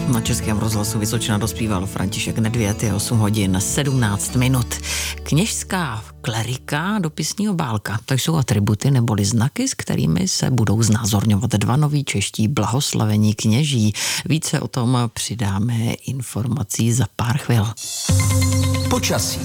Na Českém rozhlasu Vysočina dospíval František Nedvěd, je 8 hodin 17 minut. Kněžská klerika dopisní obálka, to jsou atributy neboli znaky, s kterými se budou znázorňovat dva noví čeští blahoslavení kněží. Více o tom přidáme informací za pár chvil. Počasí.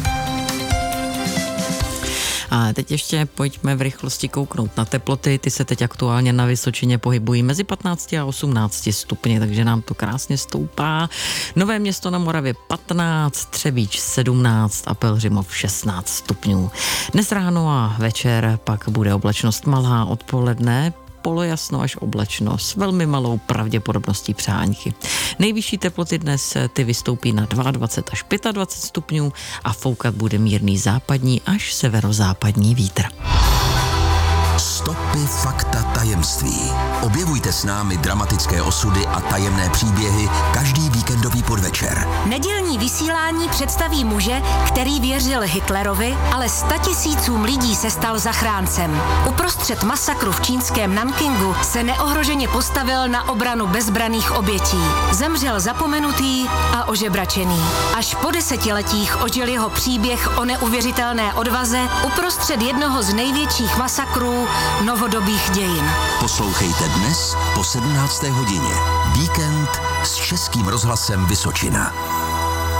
A teď ještě pojďme v rychlosti kouknout na teploty. Ty se teď aktuálně na Vysočině pohybují mezi 15 a 18 stupni, takže nám to krásně stoupá. Nové Město na Moravě 15, Třebíč 17 a Pelhřimov 16 stupňů. Dnes ráno a večer pak bude oblačnost malá, odpoledne polojasno až oblačno s velmi malou pravděpodobností přáňky. Nejvyšší teploty dnes ty vystoupí na 22 až 25 stupňů a foukat bude mírný západní až severozápadní vítr. Stopy, fakta, tajemství. Objevujte s námi dramatické osudy a tajemné příběhy každý víkendový podvečer. Nedělní vysílání představí muže, který věřil Hitlerovi, ale 100 000 lidí se stal zachráncem. Uprostřed masakru v čínském Nankingu se neohroženě postavil na obranu bezbranných obětí. Zemřel zapomenutý a ožebračený. Až po desetiletích ožil jeho příběh o neuvěřitelné odvaze uprostřed jednoho z největších masakrů novodobých dějin. Poslouchejte dnes po 17. hodině. Víkend s Českým rozhlasem Vysočina.